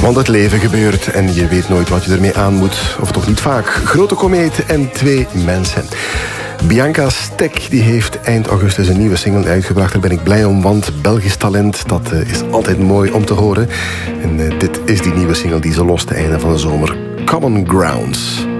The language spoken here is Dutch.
Want het leven gebeurt en je weet nooit wat je ermee aan moet. Of toch niet vaak. Grote komeet en 2 mensen. Bianca Stek die heeft eind augustus een nieuwe single uitgebracht. Daar ben ik blij om, want Belgisch talent, dat is altijd mooi om te horen. En dit is die nieuwe single die ze lost einde van de zomer. Common Grounds.